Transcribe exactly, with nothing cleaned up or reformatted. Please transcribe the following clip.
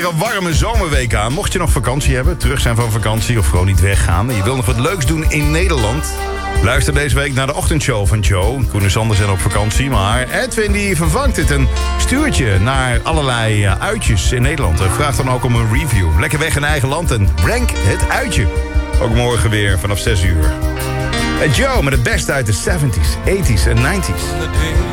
weer een warme zomerweek aan. Mocht je nog vakantie hebben, terug zijn van vakantie of gewoon niet weggaan... en je wil nog wat leuks doen in Nederland... luister deze week naar de ochtendshow van Joe. Koen en Sander zijn op vakantie, maar Edwin die vervangt het... en stuurt je naar allerlei uitjes in Nederland. Vraag dan ook om een review. Lekker weg in eigen land en rank het uitje. Ook morgen weer vanaf zes uur. En Joe met het beste uit de zeventies, tachtiger en negentiger.